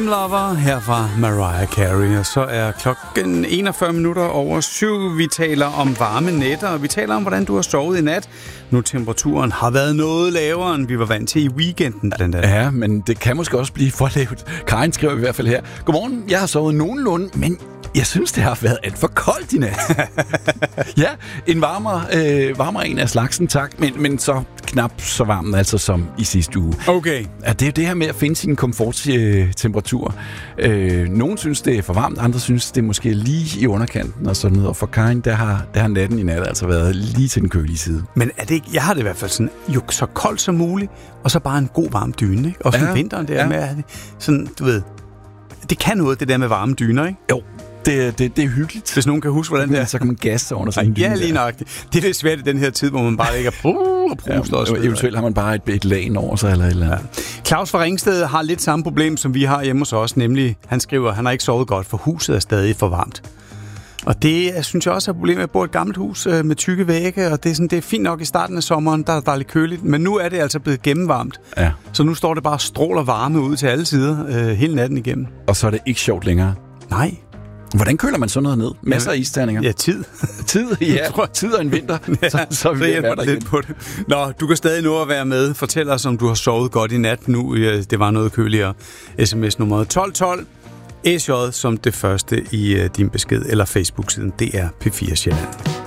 Dream Lover her fra Mariah Carey. Og så er klokken 41 minutter over 7. Vi taler om varme nætter, og vi taler om, hvordan du har sovet i nat. Nu temperaturen har været noget lavere, end vi var vant til i weekenden. Blandt andet. Ja, men det kan måske også blive for lavt. Karin skriver i hvert fald her: godmorgen, jeg har sovet nogenlunde, men jeg synes, det har været alt for koldt i nat. Ja, en varmere en af slagsen, tak. Men så knap så varm altså som i sidste uge. Okay. Ja, det er jo det her med at finde sin komforttemperatur. Nogen synes, det er for varmt, andre synes, det er måske lige i underkanten og sådan noget. Og for Karin, der har natten i nat altså været lige til den kølige side. Men er det ikke, jeg har det i hvert fald sådan, jo så koldt som muligt, og så bare en god varm dyne, ikke? Også om vinteren der med at have det sådan, du ved, det kan noget, det der med varme dyner, ikke? Jo. Det er hyggeligt. Hvis nogen kan huske, hvordan det er. Så kan man gasse sig under sådan en dyne. Ja, lige nok. Det er lidt svært i den her tid, hvor man bare ligger og pruster og sådan. Eventuelt har man bare et lagen over sig eller et eller andet. Ja. Claus fra Ringsted har lidt samme problem, som vi har hjemme hos os, nemlig, han skriver, at han har ikke sovet godt, for huset er stadig for varmt. Og det synes jeg også er et problem. Jeg bor i et gammelt hus med tykke vægge, og det er fint nok i starten af sommeren, der er lidt køligt, men nu er det altså blevet gennemvarmt. Ja. Så nu står det bare og stråler varme ud til alle sider hele natten igennem. Og så er det ikke sjovt længere. Nej. Hvordan køler man sådan noget ned? Masser af isterninger. Ja, tid. Tid og en vinter. Ja, så hjælper det lidt på det. Nå, du kan stadig nå at være med. Fortæl os, om du har sovet godt i nat nu. Det var noget køligere. SMS nummer 1212. SJ som det første i din besked, eller Facebook-siden. Det er P4 Sjælland.